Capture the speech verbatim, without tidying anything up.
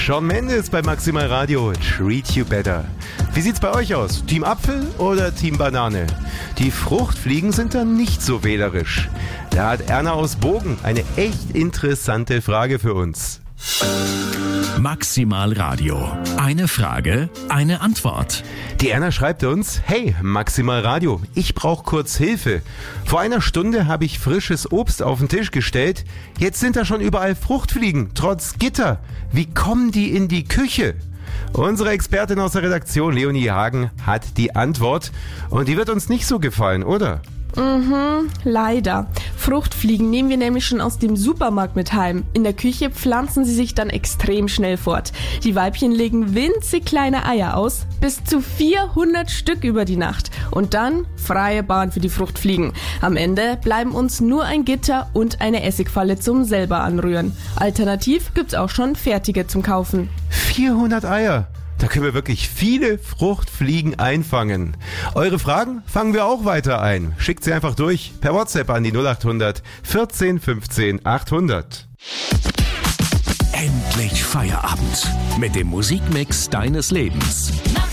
Shawn Mendes bei Maximal Radio, Treat You Better. Wie sieht's bei euch aus? Team Apfel oder Team Banane? Die Fruchtfliegen sind da nicht so wählerisch. Da hat Erna aus Bogen eine echt interessante Frage für uns. Maximal Radio. Eine Frage, eine Antwort. Die Erna schreibt uns: Hey, Maximal Radio, ich brauche kurz Hilfe. Vor einer Stunde habe ich frisches Obst auf den Tisch gestellt. Jetzt sind da schon überall Fruchtfliegen, trotz Gitter. Wie kommen die in die Küche? Unsere Expertin aus der Redaktion, Leonie Hagen, hat die Antwort. Und die wird uns nicht so gefallen, oder? Mhm, leider. Fruchtfliegen nehmen wir nämlich schon aus dem Supermarkt mit heim. In der Küche pflanzen sie sich dann extrem schnell fort. Die Weibchen legen winzig kleine Eier aus, bis zu vierhundert Stück über die Nacht. Und dann freie Bahn für die Fruchtfliegen. Am Ende bleiben uns nur ein Gitter und eine Essigfalle zum selber anrühren. Alternativ gibt's auch schon fertige zum Kaufen. vierhundert Eier! Da können wir wirklich viele Fruchtfliegen einfangen. Eure Fragen fangen wir auch weiter ein. Schickt sie einfach durch per WhatsApp an die null acht hundert vierzehn fünfzehn achthundert. Endlich Feierabend mit dem Musikmix deines Lebens.